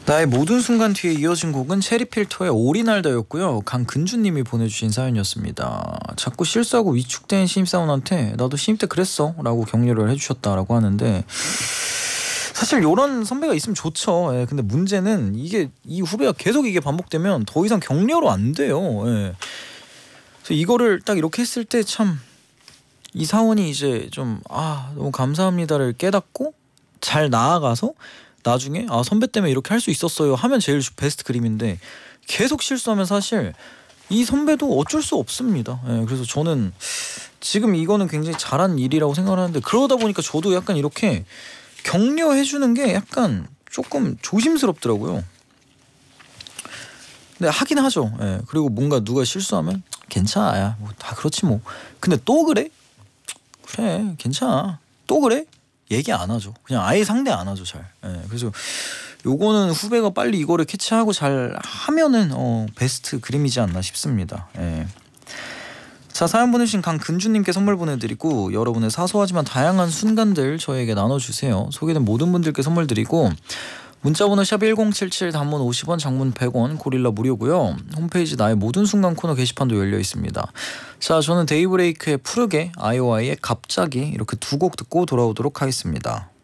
나의 모든 순간 뒤에 이어진 곡은 체리필터의 오리날다였고요. 강근주님이 보내주신 사연이었습니다. 자꾸 실수하고 위축된 신입사원한테 나도 신입 때 그랬어 라고 격려를 해주셨다라고 하는데, 사실 요런 선배가 있으면 좋죠. 예, 근데 문제는 이게 이 후배가 계속 이게 반복되면 더 이상 격려로 안 돼요. 예. 그래서 이거를 딱 이렇게 했을 때 참 이 사원이 이제 좀 너무 감사합니다를 깨닫고 잘 나아가서 나중에 선배 때문에 이렇게 할 수 있었어요 하면 제일 베스트 그림인데, 계속 실수하면 사실 이 선배도 어쩔 수 없습니다. 예, 그래서 저는 지금 이거는 굉장히 잘한 일이라고 생각을 하는데, 그러다 보니까 저도 약간 이렇게 격려해주는 게 약간 조금 조심스럽더라고요. 근데 하긴 하죠. 예, 그리고 뭔가 누가 실수하면 괜찮아, 야, 뭐 다 그렇지 뭐. 근데 또 그래? 그래, 괜찮아. 또 그래? 얘기 안 하죠. 그냥 아예 상대 안 하죠, 잘. 예, 그래서 요거는 후배가 빨리 이거를 캐치하고 잘 하면은 베스트 그림이지 않나 싶습니다. 예. 자, 사연 보내주신 강근주님께 선물 보내드리고, 여러분의 사소하지만 다양한 순간들 저에게 나눠주세요. 소개된 모든 분들께 선물 드리고, 문자번호 샵 1077, 단문 50원, 장문 100원, 고릴라 무료고요. 홈페이지 나의 모든 순간 코너 게시판도 열려 있습니다. 자, 저는 데이브레이크의 푸르게, 아이오아이의 갑자기, 이렇게 두 곡 듣고 돌아오도록 하겠습니다.